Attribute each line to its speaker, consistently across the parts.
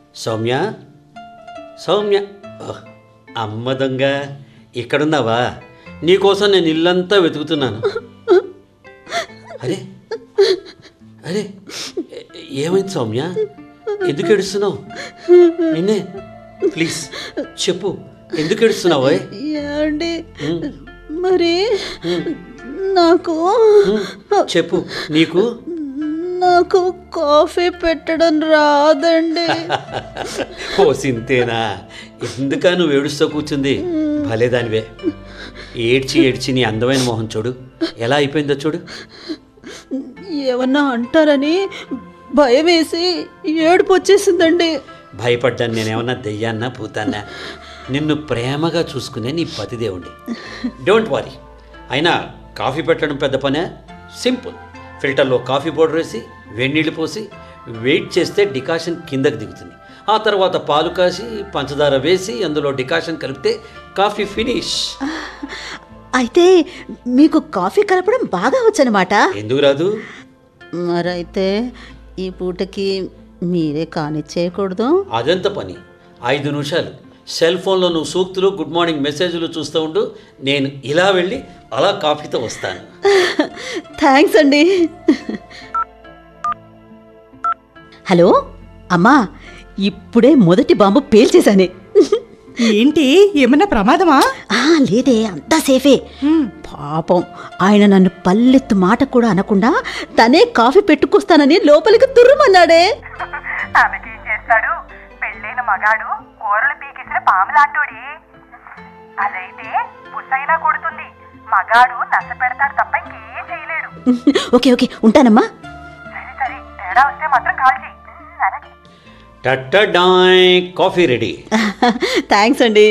Speaker 1: సౌమ్య, సౌమ్య, ఓహ్, అమ్మ దొంగ, ఇక్కడున్నావా? నీకోసం నేను ఇల్లంతా వెతుకుతున్నాను. అరే అరే, ఏమైంది సౌమ్య? ఎందుకు ఏడుస్తున్నావు? నిన్నే, ప్లీజ్ చెప్పు, ఎందుకు ఏడుస్తున్నావు?
Speaker 2: ఏమండి, మరి నాకు
Speaker 1: చెప్పు.
Speaker 2: నాకు కాఫీ పెట్టడం రాదండి.
Speaker 1: ఓ సింతేనా? ఎందుక నువ్వు ఏడుస్తూ కూర్చుంది? భలేదానివే. ఏడ్చి ఏడ్చి నీ అందమైన మొహం చూడు, ఎలా అయిపోయిందో చూడు.
Speaker 2: ఏమన్నా అంటారని భయం వేసి ఏడుపు వచ్చేసిందండి.
Speaker 1: భయపడ్డాను నేనేమన్నా దెయ్యాన్నా భూతాన్నా? నిన్ను ప్రేమగా చూసుకునే నీ పతిదేవుండి. Don't worry. అయినా కాఫీ పెట్టడం పెద్ద పనే. సింపుల్. ఫిల్టర్లో కాఫీ పౌడర్ వేసి వేడినీళ్ళు పోసి వెయిట్ చేస్తే డికాషన్ కిందకి దిగుతుంది. ఆ తర్వాత పాలు కాసి పంచదార వేసి అందులో డికాషన్ కలిపితే కాఫీ ఫినిష్.
Speaker 2: అయితే మీకు కాఫీ కలపడం బాగా వచ్చనమాట.
Speaker 1: ఎందుకు రాదు?
Speaker 2: మరైతే ఈ పూటకి మీరే కానిచ్చేయకూడదు?
Speaker 1: అదెంత పని? 5 నిమిషాలు సెల్ ఫోన్లో నువ్వు సూక్తులు, గుడ్ మార్నింగ్ మెసేజ్లు చూస్తూ ఉండు. నేను ఇలా వెళ్ళి అలా కాఫీతో వస్తాను.
Speaker 2: థ్యాంక్స్ అండి. హలో అమ్మా, ఇప్పుడే మొదటి బాంబు పేల్చేశానే.
Speaker 3: ఏంటి, ఏమన్నా ప్రమాదమా?
Speaker 2: లేదే, అంతా సేఫే. పాపం ఆయన నన్ను పల్లెత్తు మాట కూడా అనకుండా తనే కాఫీ పెట్టుకొస్తానని లోపలికి తుర్రుమన్నాడే.
Speaker 3: ఆమెకేం చేస్తాడు? పెళ్ళైన మగాడు కూరలు పీకేసిన పాములాంటోడి. అదైతే పుసైనా కొడుతుంది. మగాడు నచ్చ పెడతాడు తప్ప ఇంకేం చేయలేడు.
Speaker 2: ఓకే ఓకే, ఉంటానమ్మా.
Speaker 3: సరే సరే, తేడా వస్తే మాత్రం కాల్ చేయి.
Speaker 1: టట్టడాయ్, కాఫీ రెడీ.
Speaker 2: థ్యాంక్స్ అండి.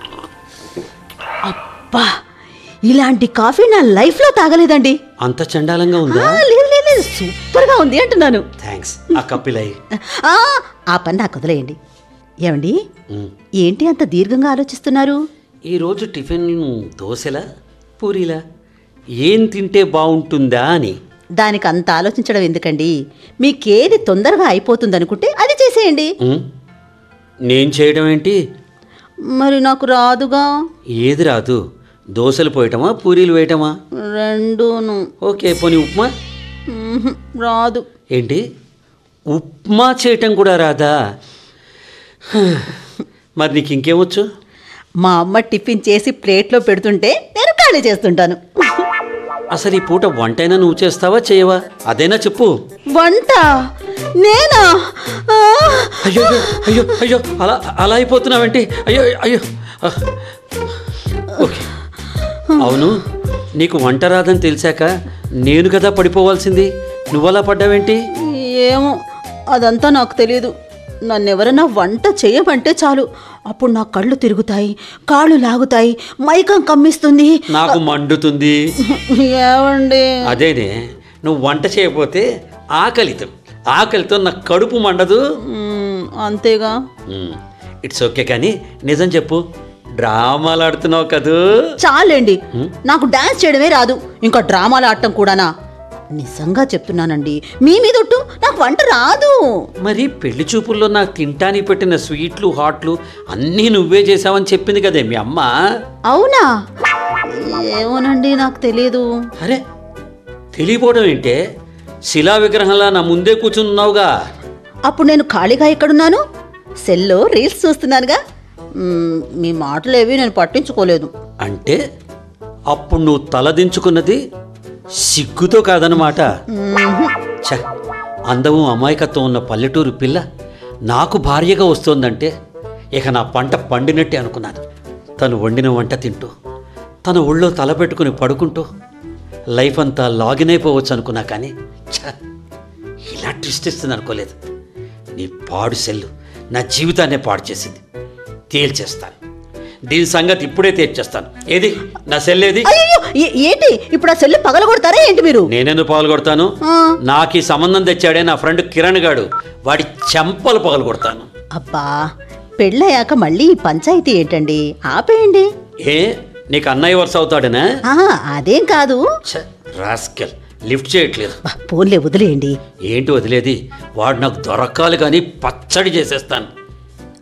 Speaker 2: అబ్బా, ఇలాంటి కాఫీ నా లైఫ్లో తాగలేదండి.
Speaker 1: అంత చండాలంగా ఉందా?
Speaker 2: లేదు లేదు లేదు, సూపర్గా ఉంది అంటున్నాను.
Speaker 1: థ్యాంక్స్. ఆ కప్పిలై.
Speaker 2: ఆ పని నాకు వదిలేయండి. ఏమండి, ఏంటి అంత దీర్ఘంగా ఆలోచిస్తున్నారు?
Speaker 1: ఈరోజు టిఫిన్ దోశలా పూరీలా, ఏం తింటే బాగుంటుందా అని.
Speaker 2: దానికి అంత ఆలోచించడం ఎందుకండి? మీకేది తొందరగా అయిపోతుందనుకుంటే అది చేసేయండి.
Speaker 1: నేను చేయడం ఏంటి?
Speaker 2: మరి నాకు రాదుగా.
Speaker 1: ఏది రాదు? దోశలు పోయటమా, పూరీలు వేయటమా?
Speaker 2: రెండూను.
Speaker 1: ఓకే, పోనీ ఉప్మా?
Speaker 2: రాదు.
Speaker 1: ఏంటి, ఉప్మా చేయటం కూడా రాదా? మరి నీకు ఇంకేమొచ్చు?
Speaker 2: మా అమ్మ టిఫిన్ చేసి ప్లేట్లో పెడుతుంటే నేను ఖాళీ చేస్తుంటాను.
Speaker 1: అసలు ఈ పూట వంటైనా నువ్వు చేస్తావా, చేయవా? అదైనా చెప్పు.
Speaker 2: వంట నేనా?
Speaker 1: అయ్యో అయ్యో అయ్యో, అలా అలా అయిపోతున్నావేంటి? అయ్యో అయ్యో. ఓకే, అవును, నీకు వంట రాదని తెలిసాక నేను కదా పడిపోవాల్సింది. నువ్వలా పడ్డావేంటి?
Speaker 2: ఏమో, అదంతా నాకు తెలియదు. నన్నెవరన్నా వంట చేయమంటే చాలు, అప్పుడు నా కళ్ళు తిరుగుతాయి, కాళ్ళు లాగుతాయి, మైకం కమ్మిస్తుంది,
Speaker 1: నాకు మండుతుంది.
Speaker 2: ఏమండి?
Speaker 1: అదేనే, నువ్వు వంట చేయకపోతే ఆకలితో నా కడుపు మండదు.
Speaker 2: అంతేగా.
Speaker 1: ఇట్స్ ఓకే, కానీ నిజం చెప్పు, డ్రామాలు ఆడుతున్నావు కదూ?
Speaker 2: చాలండి, నాకు డాన్స్ చేయడమే రాదు, ఇంకా డ్రామాలు ఆడటం కూడానా? నిజంగా చెప్తున్నానండి, మీ మీదొట్టు, నాకు వంట రాదు.
Speaker 1: మరి పెళ్లి చూపుల్లో నాకు తింటానికి పెట్టిన స్వీట్లు, హాట్లు అన్నీ నువ్వే చేసావని చెప్పింది కదే మీ అమ్మ.
Speaker 2: అవునా? ఏమోనండి, నాకు తెలియదు.
Speaker 1: అరే, తెలియపోవడం ఏంటే? శిలా విగ్రహంలా నా ముందే కూర్చున్నావుగా.
Speaker 2: అప్పుడు నేను ఖాళీగా ఎక్కడున్నాను? సెల్లో రీల్స్ చూస్తున్నానుగా. మీ మాటలేవి నేను పట్టించుకోలేదు.
Speaker 1: అంటే అప్పుడు నువ్వు తలదించుకున్నది సిగ్గుతో కాదనమాట. ఛ, అందము అమాయకత్వం ఉన్న పల్లెటూరు పిల్ల నాకు భార్యగా వస్తోందంటే ఇక నా పంట పండినట్టే అనుకున్నాను. తను వండిన వంట తింటూ, తన ఒళ్ళో తల పెట్టుకుని పడుకుంటూ లైఫ్ అంతా లాగిన్ అయిపోవచ్చు అనుకున్నా. కానీ ఛ, ఇలా ట్విస్ట్ ఇస్తుంది అనుకోలేదు. నీ పాడు సెల్లు నా జీవితాన్నే పాడు చేసింది. తేల్చేస్తాను దీని సంగతి, ఇప్పుడే తేల్చేస్తాను. ఏది నా సెల్ ఏది?
Speaker 2: ఏంటి ఇప్పుడు ఆ సెల్లు పగలగొడతారా ఏంటి మీరు?
Speaker 1: నేనెందుకు పగలగొడతాను? నాకు ఈ సంబంధం తెచ్చాడే నా ఫ్రెండ్ కిరణ్ గాడు, వాడి చెంపలు పగలగొడతాను.
Speaker 2: అబ్బా, పెళ్ళయ్యాక మళ్ళీ ఈ పంచాయతీ ఏంటండి? ఆపేయండి.
Speaker 1: ఏ, నీకు అన్నయ్య వరుస అవుతాడనా?
Speaker 2: అదేం కాదు.
Speaker 1: రాస్కెల్, లిఫ్ట్ చేయట్లేదు.
Speaker 2: ఫోన్లే, వదిలేయండి.
Speaker 1: ఏంటి వదిలేది? వాడు నాకు దొరకాలి కానీ పచ్చడి చేసేస్తాను.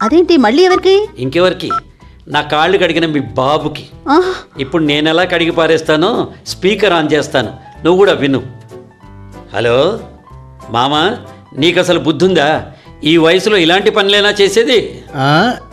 Speaker 2: అదేంటి మళ్ళీ ఎవరికి?
Speaker 1: ఇంకెవరికి? నా కాళ్ళు కడిగిన మీ బాబుకి.
Speaker 2: ఆహ్,
Speaker 1: ఇప్పుడు నేను ఎలా కడిగి పారేస్తానో స్పీకర్ ఆన్ చేస్తాను, నువ్వు కూడా విను. హలో మామ, నీకు అసలు బుద్ధి ఉందా? ఈ వయసులో ఇలాంటి పనులేనా చేసేది?
Speaker 4: ఆ?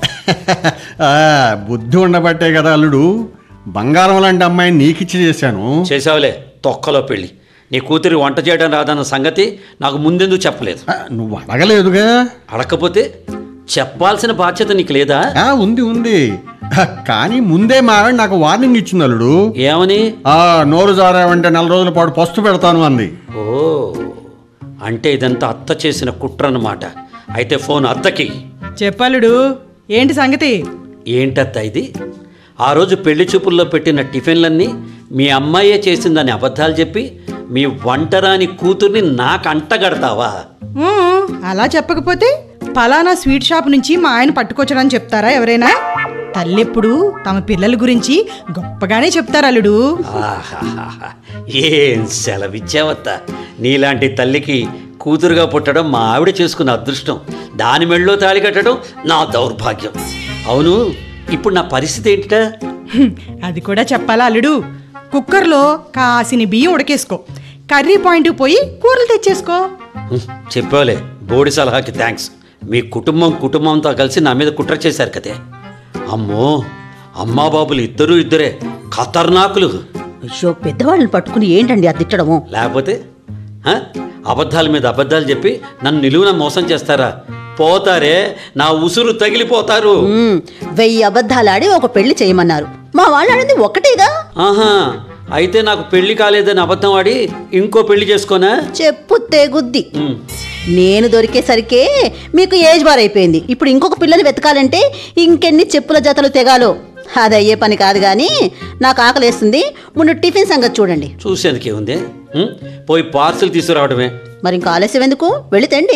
Speaker 4: బుద్ధి ఉండబట్టే కదా అల్లుడు బంగారం లాంటి అమ్మాయిని నీకిచ్చి చేశాను.
Speaker 1: చేసావులే తొక్కలో పెళ్ళి. నీ కూతురి వంట చేయడం రాదన్న సంగతి నాకు ముందెందుకు చెప్పలేదు?
Speaker 4: నువ్వు అడగలేదుగా.
Speaker 1: అడగకపోతే చెప్పాల్సిన బాధ్యత నీకు లేదా?
Speaker 4: ఉంది ఉంది. కానీ ముందే మా ఆవిడ నాకు వార్నింగ్ ఇచ్చింది అల్లుడు.
Speaker 1: ఏమని?
Speaker 4: నోరు జారావంటే 4 రోజుల పాటు పస్తు పెడతాను అంది.
Speaker 1: ఓ, అంటే ఇదంతా అత్త చేసిన కుట్ర అన్నమాట. అయితే ఫోన్ అత్తకి.
Speaker 5: చెప్పలుడు, ఏంటి సంగతి?
Speaker 1: ఏంటత్త ఇది? ఆ రోజు పెళ్లి చూపుల్లో పెట్టిన టిఫిన్లన్నీ మీ అమ్మాయే చేసిందని అబద్ధాలు చెప్పి మీ వంటరాని కూతుర్ని నాకు అంటగడతావా?
Speaker 5: అలా చెప్పకపోతే పలానా స్వీట్ షాప్ నుంచి మా ఆయన పట్టుకొచ్చడని చెప్తారా ఎవరైనా? తల్లెప్పుడు తమ పిల్లల గురించి గొప్పగానే చెప్తారు అల్లుడు.
Speaker 1: ఆహాహాహా, ఏం సెలవిచ్చావత్త. నీలాంటి తల్లికి కూతురుగా పుట్టడం మా ఆవిడ చేసుకున్న అదృష్టం. దాని మెళ్ళో తాళి కట్టడం నా దౌర్భాగ్యం. అవును, ఇప్పుడు నా పరిస్థితి ఏంటిట?
Speaker 5: అది కూడా చెప్పాలా అల్లుడు? కుక్కర్లో కాసిని బియ్యం ఉడకేసుకో, కర్రీ పాయింట్ పోయి కూరలు తెచ్చేసుకో.
Speaker 1: చెప్పావులే, బోడి సలహాకి థ్యాంక్స్. మీ కుటుంబంతో కలిసి నా మీద కుట్ర చేశారు కదే. అమ్మో, అమ్మా బాబులు ఇద్దరే ఖతర్నాకులు.
Speaker 2: అయ్యో, పెద్దవాళ్ళని పట్టుకుని ఏంటండి అది తిట్టడము?
Speaker 1: లేకపోతే అబద్ధాల మీద అబద్ధాలు చెప్పి నన్ను నిలువున మోసం చేస్తారా? పోతారే, నా ఉసురు తగిలిపోతారు.
Speaker 2: 1000 అబద్ధాలాడి ఒక పెళ్లి చేయమన్నారు. మా వాళ్ళు ఆడింది ఒకటేగా.
Speaker 1: ఆహా, అయితే నాకు పెళ్లి కాలేదని అబద్ధం ఆడి ఇంకో పెళ్లి చేసుకోనా?
Speaker 2: చెప్పు తెగుద్ది. నేను దొరికేసరికే మీకు ఏజ్ బార్ అయిపోయింది. ఇప్పుడు ఇంకొక పిల్లని వెతకాలంటే ఇంకెన్ని చెప్పుల జతలు తెగాలో. అది అయ్యే పని కాదు. కానీ నాకు ఆకలేస్తుంది, ముందు టిఫిన్ సంగతి చూడండి.
Speaker 1: చూసేందుకే ఉంది, పోయి పార్సిల్ తీసుకురావడమే.
Speaker 2: మరి ఇంకా ఆలస్యం ఎందుకు, వెళ్ళి తండి.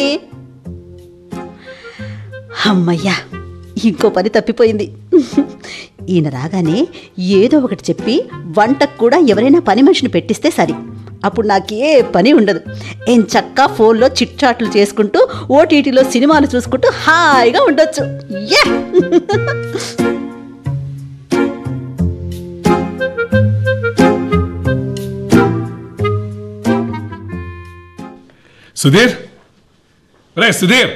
Speaker 2: అమ్మయ్యా, ఇంకో పని తప్పిపోయింది. ఈయన రాగానే ఏదో ఒకటి చెప్పి వంటకు కూడా ఎవరైనా పని మనిషిని పెట్టిస్తే సరి. అప్పుడు నాకే పని ఉండదు. ఎంచక్కా ఫోన్లో చిట్చాట్లు చేసుకుంటూ ఓటీటీలో సినిమాలు చూసుకుంటూ హాయిగా ఉండొచ్చు. యా!
Speaker 6: సుధీర్, రే సుధీర్.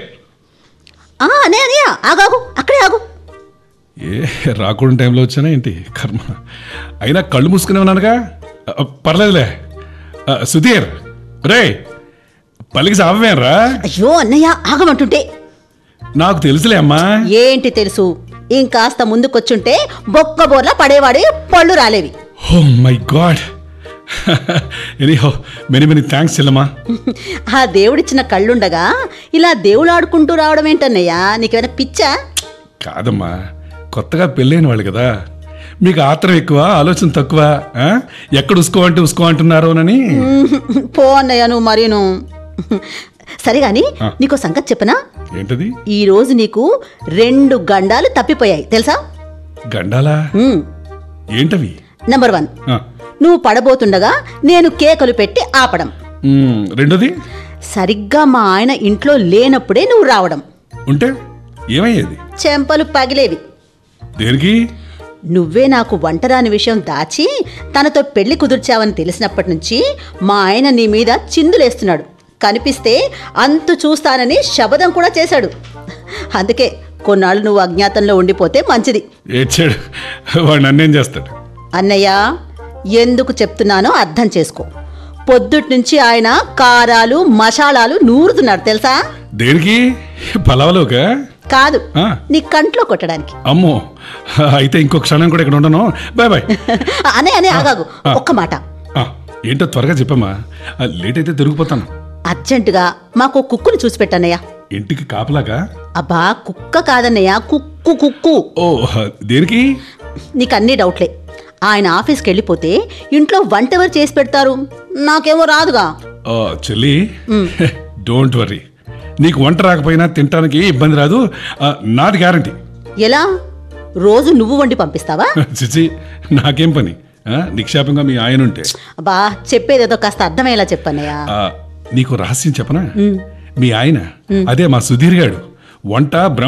Speaker 2: అనే ఆగాగు, అక్కడే ఆగు.
Speaker 6: ఏ రాకూడని టైంలో వచ్చానా ఏంటి కర్మ? అయినా కళ్ళు మూసుకునే ఉన్నానుగా, పర్లేదులే. సుధీర్, రే పలికి సావేనరా?
Speaker 2: అయ్యో అన్నయ్య, ఆగమంటుంటే.
Speaker 6: నాకు తెలుసులే అమ్మా.
Speaker 2: ఏంటి తెలుసు? ఇంకాస్త ముందుకొచ్చుంటే బొక్క బోర్లా పడేవాడే, పళ్ళు రాలేవి.
Speaker 6: Oh my God. Anyhow, many thanks చెల్లమ్మా.
Speaker 2: ఆ దేవుడిచ్చిన కళ్ళుండగా ఇలా దేవుడు ఆడుకుంటూ రావడం ఏంటన్నయ్యా? నీకేమైనా పిచ్చా?
Speaker 6: కాదమ్మా, కొత్తగా పెళ్ళైన వాళ్ళు కదా, మీకు ఆత్రం ఎక్కువ, ఆలోచన తక్కువ. ఎక్కడ ఉసుకో అంటున్నారోనని.
Speaker 2: పో అన్నయ్య, నువ్వు మరీను. సరే గాని నీకో సంగతి చెప్పనా?
Speaker 6: ఏంటది?
Speaker 2: ఈ రోజు నీకు 2 గండాలు తప్పిపోయాయి తెలుసా?
Speaker 6: గండాలా? ఏంటవి?
Speaker 2: నెంబర్ 1, నువ్వు పడబోతుండగా నేను కేకలు పెట్టి ఆపడం.
Speaker 6: రెండోది,
Speaker 2: సరిగ్గా మా ఆయన ఇంట్లో లేనప్పుడే నువ్వు రావడం.
Speaker 6: ఉంటే ఏమయ్యేది?
Speaker 2: చెంపలు పగిలేవి.
Speaker 6: దేనికి?
Speaker 2: నువ్వే నాకు వంటరాని విషయం దాచి తనతో పెళ్లి కుదుర్చావని తెలిసినప్పటి నుంచి మా ఆయన నీ మీద చిందులేస్తున్నాడు. కనిపిస్తే అంతు చూస్తానని శబదం కూడా చేశాడు. అందుకే కొన్నాళ్ళు నువ్వు అజ్ఞాతంలో ఉండిపోతే మంచిది.
Speaker 6: ఏడ్చాడు, వాడు నన్నేం చేస్తాడు?
Speaker 2: అన్నయ్య, ఎందుకు చెప్తున్నానో అర్థం చేసుకో. పొద్దుటి నుంచి ఆయన కారాలు మసాలాలు నూరుతున్నాడు తెలుసా?
Speaker 6: దేనికి? పలావలోగా?
Speaker 2: కాదు, నీ కంట్లో కొట్టడానికి.
Speaker 6: అమ్మో, అయితే ఇంకొక క్షణం కూడా ఇక్కడ ఉండను. Bye bye.
Speaker 2: అనే ఆగాగు, ఒక్క మాట.
Speaker 6: ఏంటో త్వరగా చెప్పమ్మా, లేట్ అయితే తిరిగిపోతాను.
Speaker 2: అర్జెంటుగా మాకు కుక్కుని చూసి పెట్టన్నయ్య.
Speaker 6: ఇంటికి కాపలాగా?
Speaker 2: అబ్బా, కుక్క కాదన్నయ్య, కుక్కు.
Speaker 6: ఓ, దేనికి?
Speaker 2: నీకన్నీ డౌట్లే. ఆయన ఆఫీస్కి వెళ్ళిపోతే ఇంట్లో వంట ఎవరు చేసి పెడతారు? నాకేమో రాదుగా.
Speaker 6: చెల్లి, డోంట్ వరీ. నీకు వంట రాకపోయినా తినడానికి ఇబ్బంది రాదు, నాది గ్యారంటీ.
Speaker 2: ఎలా? రోజు నువ్వు వండి పంపిస్తావా?
Speaker 6: చిచి, నాకేం పని? నిక్షేపంగా మీ ఆయన ఉంటే.
Speaker 2: అబ్బా, చెప్పేదేదో కాస్త అర్థమయ్యేలా చెప్పన్నయ్య.
Speaker 6: నీకు రహస్యం చెప్పనా? మీ ఆయన, అదే మా సుధీర్ గాడు, వంట